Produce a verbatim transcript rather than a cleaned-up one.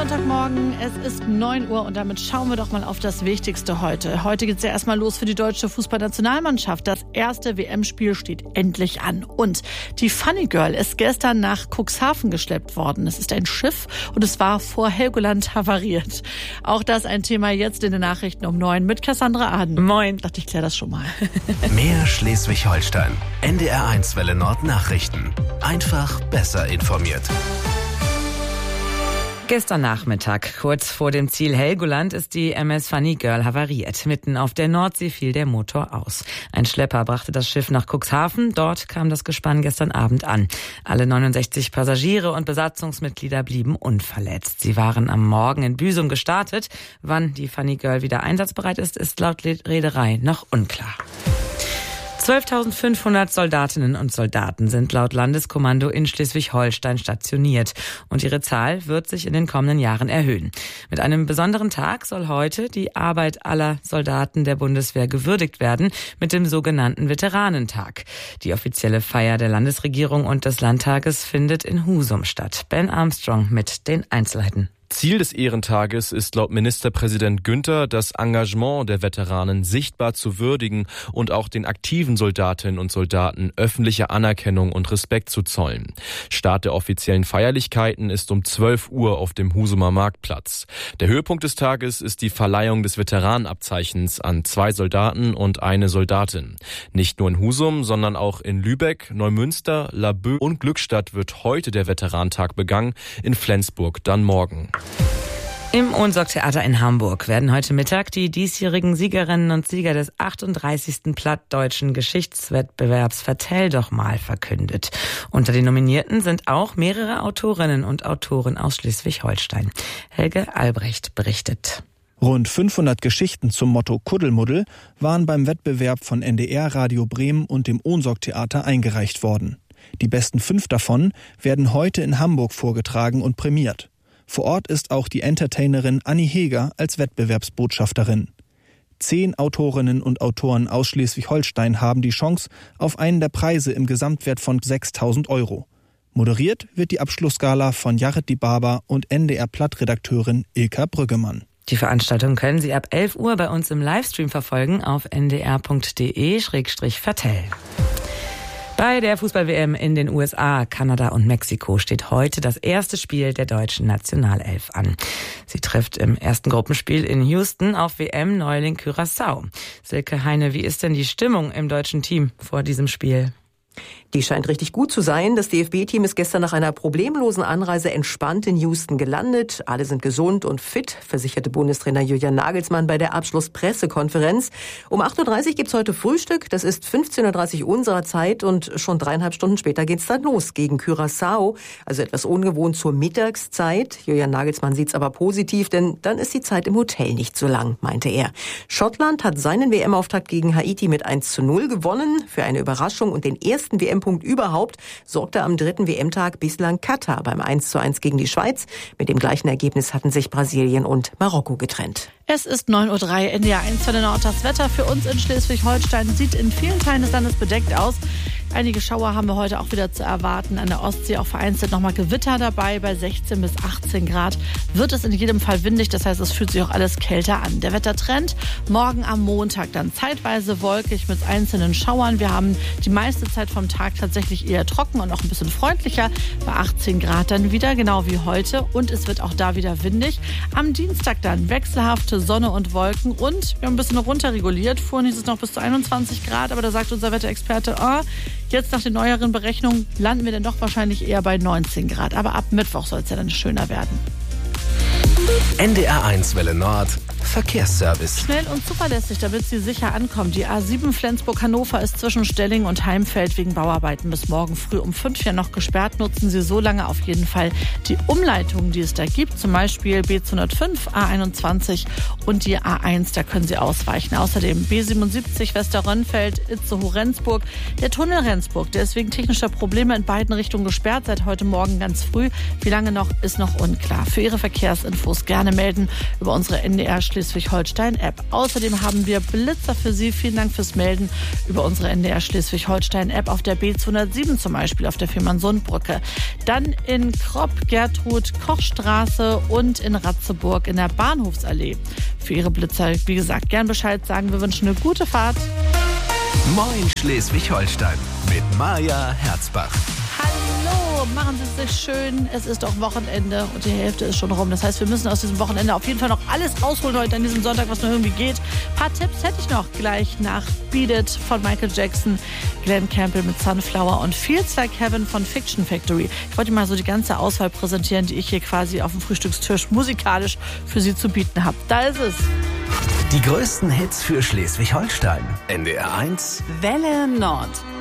Sonntagmorgen, es ist neun Uhr und damit schauen wir doch mal auf das Wichtigste heute. Heute geht es ja erstmal los für die deutsche Fußballnationalmannschaft. Das erste W M-Spiel steht endlich an. Und die Funny Girl ist gestern nach Cuxhaven geschleppt worden. Es ist ein Schiff und es war vor Helgoland havariert. Auch das ein Thema jetzt in den Nachrichten um neun mit Cassandra Aden. Moin. Ich dachte, ich kläre das schon mal. Mehr Schleswig-Holstein. N D R eins Welle Nord Nachrichten. Einfach besser informiert. Gestern Nachmittag, kurz vor dem Ziel Helgoland, ist die M S Funny Girl havariert. Mitten auf der Nordsee fiel der Motor aus. Ein Schlepper brachte das Schiff nach Cuxhaven. Dort kam das Gespann gestern Abend an. Alle neunundsechzig Passagiere und Besatzungsmitglieder blieben unverletzt. Sie waren am Morgen in Büsum gestartet. Wann die Funny Girl wieder einsatzbereit ist, ist laut Reederei noch unklar. zwölftausendfünfhundert Soldatinnen und Soldaten sind laut Landeskommando in Schleswig-Holstein stationiert und ihre Zahl wird sich in den kommenden Jahren erhöhen. Mit einem besonderen Tag soll heute die Arbeit aller Soldaten der Bundeswehr gewürdigt werden mit dem sogenannten Veteranentag. Die offizielle Feier der Landesregierung und des Landtages findet in Husum statt. Ben Armstrong mit den Einzelheiten. Ziel des Ehrentages ist laut Ministerpräsident Günther, das Engagement der Veteranen sichtbar zu würdigen und auch den aktiven Soldatinnen und Soldaten öffentliche Anerkennung und Respekt zu zollen. Start der offiziellen Feierlichkeiten ist um zwölf Uhr auf dem Husumer Marktplatz. Der Höhepunkt des Tages ist die Verleihung des Veteranenabzeichens an zwei Soldaten und eine Soldatin. Nicht nur in Husum, sondern auch in Lübeck, Neumünster, Laboe und Glückstadt wird heute der Veteranentag begangen, in Flensburg dann morgen. Im Ohnsorg-Theater in Hamburg werden heute Mittag die diesjährigen Siegerinnen und Sieger des achtunddreißigsten Plattdeutschen Geschichtswettbewerbs Vertell doch mal verkündet. Unter den Nominierten sind auch mehrere Autorinnen und Autoren aus Schleswig-Holstein. Helge Albrecht berichtet. Rund fünfhundert Geschichten zum Motto Kuddelmuddel waren beim Wettbewerb von N D R Radio Bremen und dem Ohnsorg-Theater eingereicht worden. Die besten fünf davon werden heute in Hamburg vorgetragen und prämiert. Vor Ort ist auch die Entertainerin Anni Heger als Wettbewerbsbotschafterin. Zehn Autorinnen und Autoren aus Schleswig-Holstein haben die Chance auf einen der Preise im Gesamtwert von sechstausend Euro. Moderiert wird die Abschlussgala von Jared Dibaba und N D R-Plattredakteurin Ilka Brüggemann. Die Veranstaltung können Sie ab elf Uhr bei uns im Livestream verfolgen auf n d r punkt d e slash vertell. Bei der Fußball-W M in den U S A, Kanada und Mexiko steht heute das erste Spiel der deutschen Nationalelf an. Sie trifft im ersten Gruppenspiel in Houston auf W M-Neuling Curaçao. Silke Heine, wie ist denn die Stimmung im deutschen Team vor diesem Spiel? Die scheint richtig gut zu sein. Das D F B-Team ist gestern nach einer problemlosen Anreise entspannt in Houston gelandet. Alle sind gesund und fit, versicherte Bundestrainer Julian Nagelsmann bei der Abschlusspressekonferenz. Um acht Uhr dreißig gibt's heute Frühstück. Das ist fünfzehn Uhr dreißig unserer Zeit und schon dreieinhalb Stunden später geht's dann los gegen Curaçao. Also etwas ungewohnt zur Mittagszeit. Julian Nagelsmann sieht's aber positiv, denn dann ist die Zeit im Hotel nicht so lang, meinte er. Schottland hat seinen W M-Auftakt gegen Haiti mit eins zu null gewonnen. Für eine Überraschung und den ersten W M-Punkt überhaupt sorgte am dritten W M-Tag bislang Katar beim eins zu eins gegen die Schweiz. Mit dem gleichen Ergebnis hatten sich Brasilien und Marokko getrennt. Es ist neun Uhr drei, N D R eins Welle Nord. Das Wetter für uns in Schleswig-Holstein sieht in vielen Teilen des Landes bedeckt aus. Einige Schauer haben wir heute auch wieder zu erwarten. An der Ostsee auch vereinzelt nochmal Gewitter dabei. Bei sechzehn bis achtzehn Grad wird es in jedem Fall windig. Das heißt, es fühlt sich auch alles kälter an. Der Wettertrend morgen am Montag dann zeitweise wolkig mit einzelnen Schauern. Wir haben die meiste Zeit vom Tag tatsächlich eher trocken und auch ein bisschen freundlicher. Bei achtzehn Grad dann wieder, genau wie heute. Und es wird auch da wieder windig. Am Dienstag dann wechselhafte Sonne und Wolken. Und wir haben ein bisschen runterreguliert. Vorhin hieß es noch bis zu einundzwanzig Grad. Aber da sagt unser Wetterexperte, oh, jetzt nach den neueren Berechnungen landen wir dann doch wahrscheinlich eher bei neunzehn Grad. Aber ab Mittwoch soll es ja dann schöner werden. N D R eins Welle Nord Verkehrsservice. Schnell und zuverlässig, damit Sie sicher ankommen. Die A sieben Flensburg-Hannover ist zwischen Stelling und Heimfeld wegen Bauarbeiten bis morgen früh um fünf ja noch gesperrt. Nutzen Sie so lange auf jeden Fall die Umleitungen, die es da gibt. Zum Beispiel B zweihundertfünf, A einundzwanzig und die A eins. Da können Sie ausweichen. Außerdem B siebenundsiebzig Westerrönfeld, Itzehoe-Rendsburg. Der Tunnel Rendsburg, der ist wegen technischer Probleme in beiden Richtungen gesperrt. Seit heute Morgen ganz früh. Wie lange noch, ist noch unklar. Für Ihre Verkehrsinfos gerne melden über unsere N D R Schleswig-Holstein-App. Außerdem haben wir Blitzer für Sie. Vielen Dank fürs Melden über unsere N D R Schleswig-Holstein-App auf der B zweihundertsieben zum Beispiel, auf der Fehmarnsundbrücke. Dann in Kropp, Gertrud-Koch-Straße und in Ratzeburg in der Bahnhofsallee. Für Ihre Blitzer, wie gesagt, gern Bescheid sagen. Wir wünschen eine gute Fahrt. Moin Schleswig-Holstein mit Maja Herzbach. Hallo, machen Sie es sich schön. Es ist auch Wochenende und die Hälfte ist schon rum. Das heißt, wir müssen aus diesem Wochenende auf jeden Fall noch alles rausholen heute an diesem Sonntag, was nur irgendwie geht. Ein paar Tipps hätte ich noch gleich nach Beat It von Michael Jackson, Glenn Campbell mit Sunflower und Feels Like Heaven von Fiction Factory. Ich wollte mal so die ganze Auswahl präsentieren, die ich hier quasi auf dem Frühstückstisch musikalisch für Sie zu bieten habe. Da ist es. Die größten Hits für Schleswig-Holstein. N D R eins Welle Nord.